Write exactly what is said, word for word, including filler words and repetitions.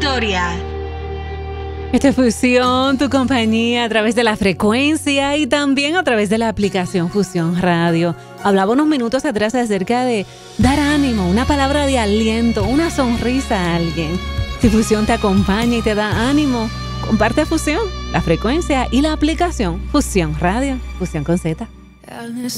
historia. Esta es Fusión, tu compañía a través de la frecuencia y también a través de la aplicación Fusión Radio. Hablaba unos minutos atrás acerca de dar ánimo, una palabra de aliento, una sonrisa a alguien. Si Fusión te acompaña y te da ánimo, comparte Fusión, la frecuencia y la aplicación Fusión Radio, Fusión con Z.